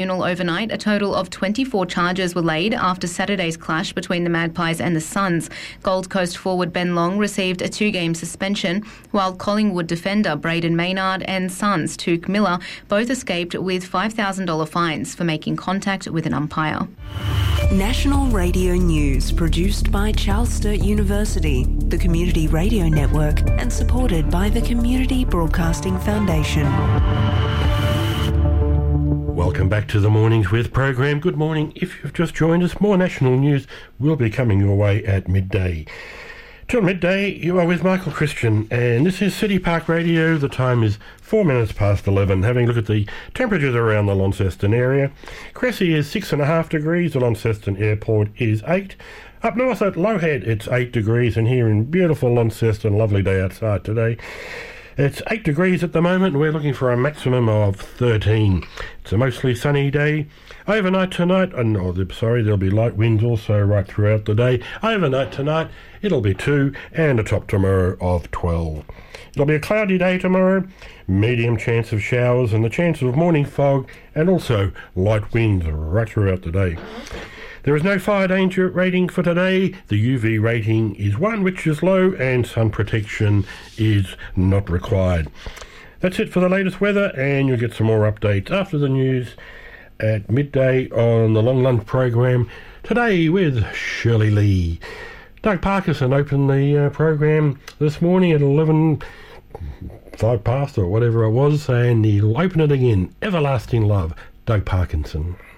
Overnight, a total of 24 charges were laid after Saturday's clash between the Magpies and the Suns. Gold Coast forward Ben Long received a 2-game suspension, while Collingwood defender Braden Maynard and Suns Tuke Miller both escaped with $5,000 fines for making contact with an umpire. National Radio News, produced by Charles Sturt University, the Community Radio Network, and supported by the Community Broadcasting Foundation. Welcome back to the Mornings With program. Good morning. If you've just joined us, more national news will be coming your way at midday. Till midday, you are with Michael Christian, and this is City Park Radio. The time is 4 minutes past 11. Having a look at the temperatures around the Launceston area. Cressy is 6.5 degrees. The Launceston Airport is 8. Up north at Lowhead, it's 8 degrees, and here in beautiful Launceston, lovely day outside today. It's 8 degrees at the moment, and we're looking for a maximum of 13. It's a mostly sunny day. Overnight tonight, there'll be light winds also right throughout the day. Overnight tonight, it'll be 2, and a top tomorrow of 12. It'll be a cloudy day tomorrow, medium chance of showers, and the chance of morning fog, and also light winds right throughout the day. There is no fire danger rating for today. The UV rating is 1, which is low, and sun protection is not required. That's it for the latest weather, and you'll get some more updates after the news at midday on the Long Lunch program today with Shirley Lee. Doug Parkinson opened the program this morning at 5 past or whatever it was, and he'll open it again. Everlasting Love, Doug Parkinson.